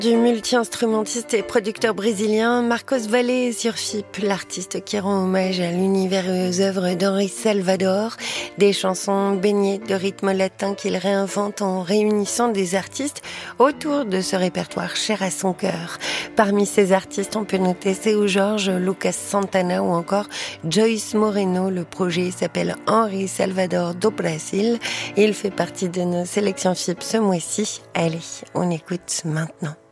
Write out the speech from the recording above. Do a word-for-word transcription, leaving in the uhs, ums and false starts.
Du multi-instrumentiste et producteur brésilien Marcos Valle sur F I P, l'artiste qui rend hommage à l'univers et aux œuvres d'Henri Salvador, des chansons baignées de rythme latin qu'il réinvente en réunissant des artistes autour de ce répertoire cher à son cœur. Parmi ces artistes, on peut noter Seu Jorge, Lucas Santana ou encore Joyce Moreno. Le projet s'appelle Henri Salvador do Brasil. Il fait partie de nos sélections F I P ce mois-ci. Allez, on écoute maintenant.